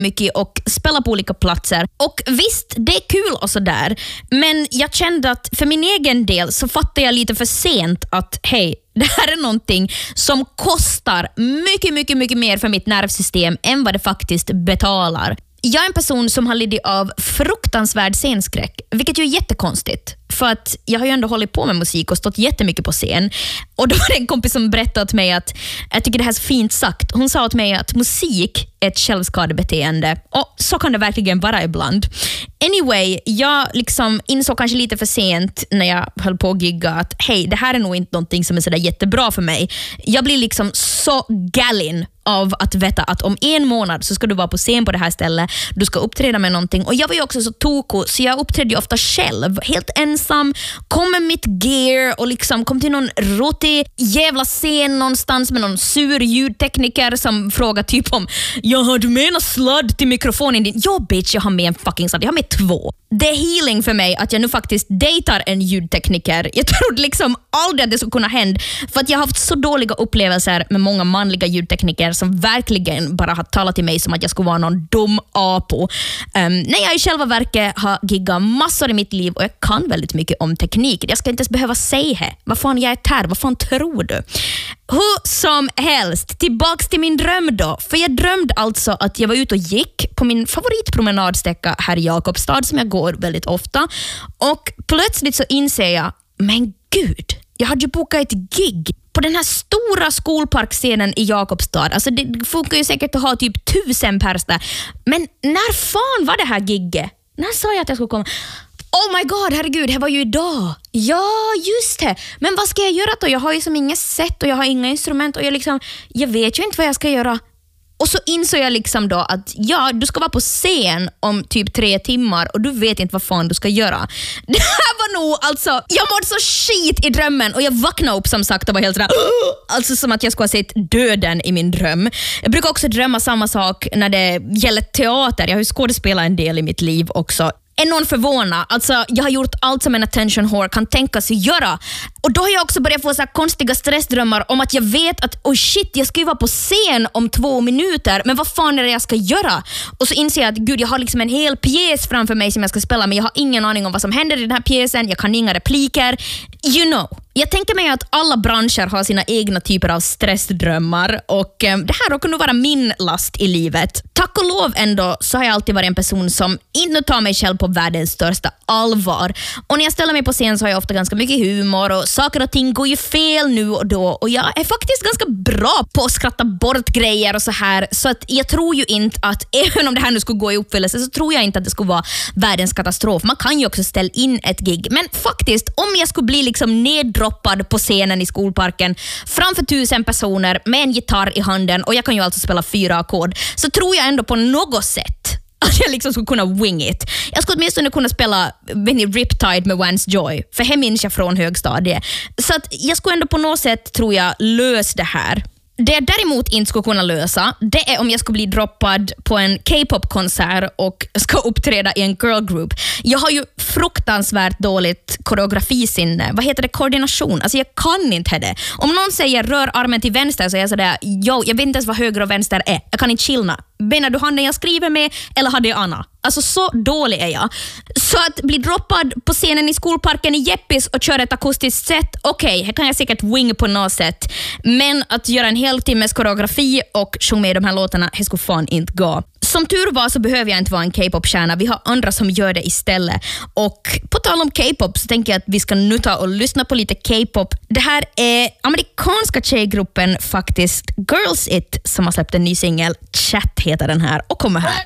mycket och spela på olika platser. Och visst, det är kul och sådär. Men jag kände att för min egen del så fattade jag lite för sent att hej, det här är någonting som kostar mycket mer för mitt nervsystem än vad det faktiskt betalar. Jag är en person som har lidit av fruktansvärd scenskräck, vilket ju är jättekonstigt. För att jag har ju ändå hållit på med musik och stått jättemycket på scen. Och då var det en kompis som berättade åt mig att, jag tycker det här är så fint sagt, hon sa åt mig att musik är ett självskadebeteende. Och så kan det verkligen vara ibland. Anyway, jag liksom insåg kanske lite för sent när jag höll på att gigga att hej, det här är nog inte någonting som är sådär jättebra för mig. Jag blir liksom så gallin av att veta att om 1 månad så ska du vara på scen på det här stället. Du ska uppträda med någonting. Och jag var ju också så toko så jag uppträdde ju ofta själv. Helt ensam. Kom med mitt gear och liksom kom till någon rotig jävla scen någonstans med någon sur ljudtekniker som frågar typ om har du med en sladd till mikrofonen din? Ja bitch, jag har med en fucking sladd. Jag har med 2. Det är healing för mig att jag nu faktiskt dejtar en ljudtekniker. Jag trodde liksom aldrig att det skulle kunna hända för att jag har haft så dåliga upplevelser med många manliga ljudtekniker som verkligen bara har talat till mig som att jag skulle vara någon dum apo. När jag i själva verket har giggat massor i mitt liv och jag kan väldigt mycket om teknik. Jag ska inte ens behöva säga vad fan jag är tär, vad fan tror du? Hur som helst, tillbaks till min dröm då. För jag drömde alltså att jag var ute och gick på min favoritpromenadsträcka här i Jakobstad som jag går väldigt ofta. Och plötsligt så inser jag, men gud, jag hade ju bokat ett gig på den här stora skolparkscenen i Jakobstad. Alltså det funkar ju säkert att ha typ 1000 pers där. Men när fan var det här gigget? När sa jag att jag skulle komma? Oh my god, herregud, det var ju idag. Ja, just det. Men vad ska jag göra då? Jag har ju som inget sätt och jag har inga instrument och jag vet ju inte vad jag ska göra. Och så insåg jag liksom då att du ska vara på scen om typ 3 timmar och du vet inte vad fan du ska göra. Det här var nog alltså, jag mådde så skit i drömmen och jag vaknade upp som sagt och var helt sådär, alltså som att jag skulle ha sett döden i min dröm. Jag brukar också drömma samma sak när det gäller teater. Jag har ju skådespelat en del i mitt liv också. Är någon förvånad? Alltså, jag har gjort allt som en attention whore kan tänka sig göra. Och då har jag också börjat få så här konstiga stressdrömmar om att jag vet att jag ska ju vara på scen om 2 minuter, men vad fan är det jag ska göra? Och så inser jag att gud, jag har liksom en hel pjäs framför mig som jag ska spela, men jag har ingen aning om vad som händer i den här pjäsen. Jag kan inga repliker. You know. Jag tänker mig att alla branscher har sina egna typer av stressdrömmar och det här kan nog vara min last i livet. Tack och lov ändå så har jag alltid varit en person som inte tar mig själv på världens största allvar. Och när jag ställer mig på scen så har jag ofta ganska mycket humor och saker och ting går ju fel nu och då. Och jag är faktiskt ganska bra på att skratta bort grejer och så här. Så att jag tror ju inte att, även om det här nu skulle gå i uppfyllelse, så tror jag inte att det skulle vara världens katastrof. Man kan ju också ställa in ett gig. Men faktiskt, om jag skulle bli liksom neddroppad på scenen i skolparken framför 1000 personer med en gitarr i handen och jag kan ju alltså spela 4 ackord, så tror jag ändå på något sätt att jag liksom skulle kunna wing it. Jag skulle åtminstone kunna spela Riptide med Vance Joy, för hem minns jag från högstadiet. Så att jag skulle ändå på något sätt, tror jag, lösa det här. Det jag däremot inte skulle kunna lösa, det är om jag skulle bli droppad på en K-pop-konsert och ska uppträda i en girl group. Jag har ju fruktansvärt dåligt koreografisinne. Vad heter det? Koordination. Alltså jag kan inte det. Om någon säger rör armen till vänster så är jag sådär, jag vet inte ens vad höger och vänster är. Jag kan inte skilja. Menar du handen jag skriver med eller hade jag Anna? Alltså så dålig är jag. Så att bli droppad på scenen i skolparken i Jeppis och köra ett akustiskt set, okej, här kan jag säkert wing på något sätt. Men att göra en hel timmes koreografi och sjunga med de här låtarna, det skulle fan inte gå. Som tur var så behöver jag inte vara en K-pop-stjärna. Vi har andra som gör det istället. Och på tal om K-pop så tänker jag att vi ska nu ta och lyssna på lite K-pop. Det här är amerikanska tjejgruppen faktiskt, Girls It, som har släppt en ny singel. Chat heter den här och kommer här.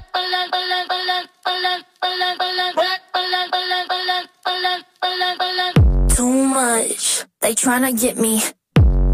Too much, they tryna get me.